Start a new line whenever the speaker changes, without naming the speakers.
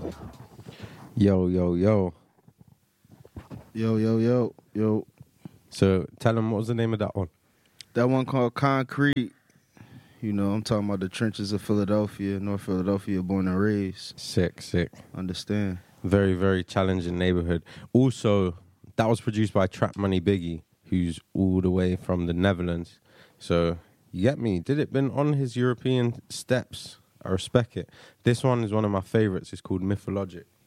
Yo, yo, yo.
Yo, yo, yo, yo.
So tell them, what was the name of that one?
That one called Concrete. You know, I'm talking about the trenches of Philadelphia, North Philadelphia, born and raised.
Sick.
Understand?
Very, very challenging neighborhood. Also, that was produced by Trap Money Biggie, who's all the way from the Netherlands. So, you get me? Did it been on his European steps? I respect it. This one is one of my favorites. It's called Mythologic.